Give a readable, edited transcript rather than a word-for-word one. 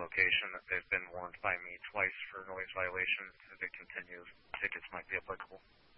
location. They've been warned by me twice for noise violation. If it continues, tickets might be applicable.